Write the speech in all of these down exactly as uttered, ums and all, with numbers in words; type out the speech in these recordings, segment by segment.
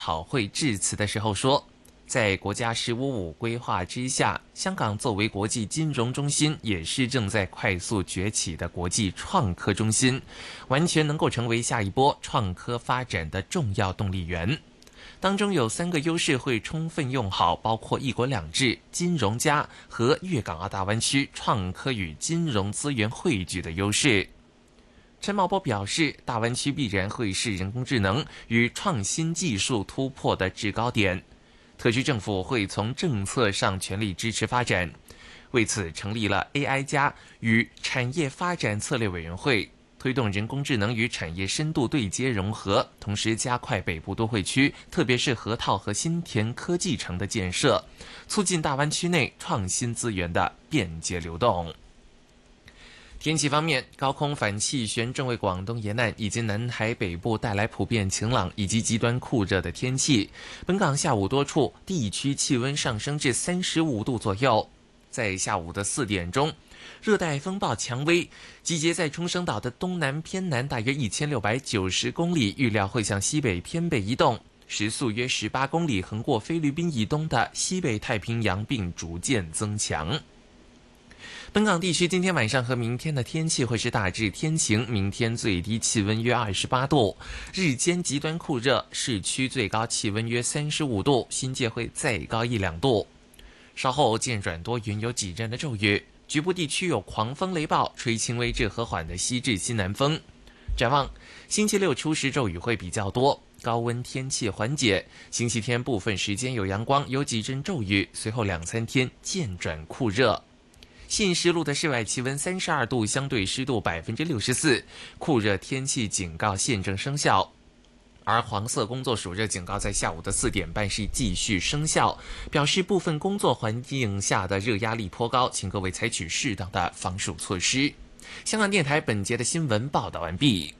讨会致辞的时候说，在国家“十五五”规划之下，香港作为国际金融中心，也是正在快速崛起的国际创科中心，完全能够成为下一波创科发展的重要动力源。当中有三个优势会充分用好，包括一国两制、金融加和粤港澳大湾区创科与金融资源汇聚的优势。陈茂波表示，大湾区必然会是人工智能与创新技术突破的制高点，特区政府会从政策上全力支持发展，为此成立了 A I 加与产业发展策略委员会，推动人工智能与产业深度对接融合，同时加快北部都会区，特别是河套和新田科技城的建设，促进大湾区内创新资源的便捷流动。天气方面，高空反气旋正为广东沿岸以及南海北部带来普遍晴朗以及极端酷热的天气。本港下午多处地区气温上升至三十五度左右。在下午的四点钟，热带风暴蔷薇集结在冲绳岛的东南偏南大约一千六百九十公里，预料会向西北偏北移动，时速约十八公里，横过菲律宾以东的西北太平洋，并逐渐增强。本港地区今天晚上和明天的天气会是大致天晴，明天最低气温约二十八度，日间极端酷热，市区最高气温约三十五度，新界会再高一两度。稍后渐转多云，有几阵的骤雨，局部地区有狂风雷暴，吹轻微至和缓的西至西南风。展望星期六初时骤雨会比较多，高温天气缓解，星期天部分时间有阳光，有几阵骤雨，随后两三天渐转酷热。信实路的室外气温三十二度，相对湿度百分之六十四，酷热天气警告现正生效。而黄色工作暑热警告在下午的四点半是继续生效，表示部分工作环境下的热压力颇高，请各位采取适当的防暑措施。香港电台本节的新闻报道完毕。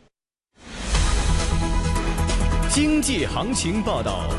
经济行情报道。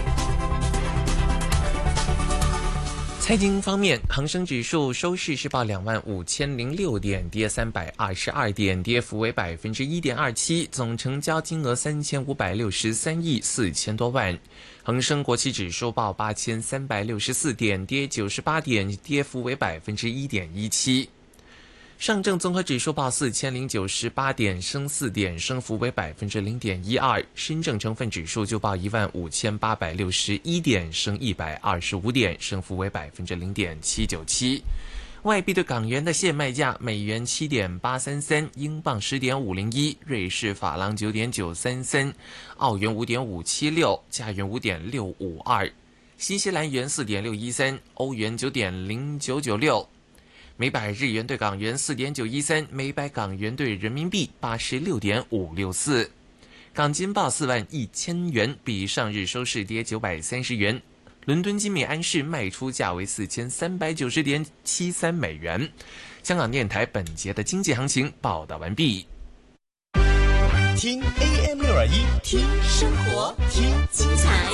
财经方面，恒生指数收市是报两万五千零六点，跌三百二十二点，跌幅为百分之一点二七，总成交金额三千五百六十三亿四千多万。恒生国企指数报八千三百六十四点，跌九十八点，跌幅为百分之一点一七。上证综合指数报四千零九十八点，升四点，升幅为百分之零点一二。深证成分指数就报一万五千八百六十一点，升一百二十五点，升幅为百分之零点七九七。外币对港元的现卖价：美元七点八三三，英镑十点五零一，瑞士法郎九点九三三，澳元五点五七六，加元五点六五二，新西兰元四点六一三，欧元九点零九九六。每百日元对港元 四点九一三， 每百港元对人民币 八十六点五六四。港金报四万一千元，比上日收市跌九百三十元。伦敦金美安士卖出价为四千三百九十点七三美元。香港电台本节的经济行情报道完毕。 听 A M 六二一， 听生活，听精彩。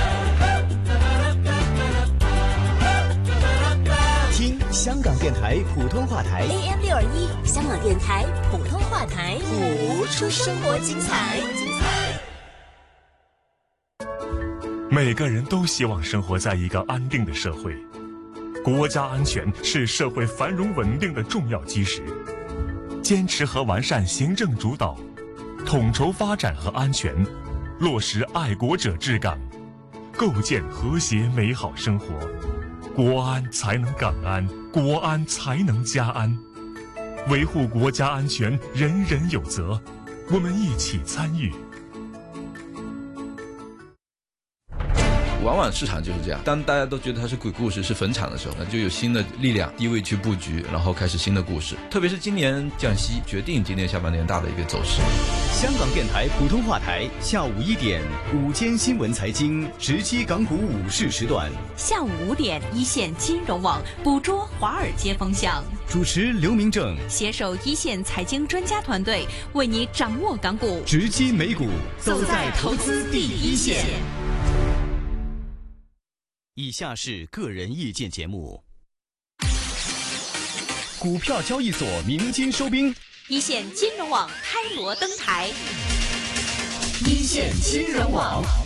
听香港电台普通话台 A M 六二一，香港电台普通话台， 活出生活精彩。 每个人都希望生活在一个安定的社会，国家安全是社会繁荣稳定的重要基石。坚持和完善行政主导，统筹发展和安全，落实爱国者治港，构建和谐美好生活。国安才能港安，国安才能家安。维护国家安全，人人有责，我们一起参与。 往往市场就是这样，当大家都觉得它是鬼故事，是坟场的时候，那就有新的力量低位去布局，然后开始新的故事。特别是今年降息，决定今年下半年大的一个走势。 香港电台普通话台下午一点，午间新闻财经直击港股午市时段。 下午五点，一线金融网捕捉华尔街风向。 主持刘明正， 携手一线财经专家团队，为你掌握港股， 直击美股， 走在投资第一线。 以下是个人意见节目。股票交易所鸣金收兵， 一线金融网开锣登台， 一线金融网。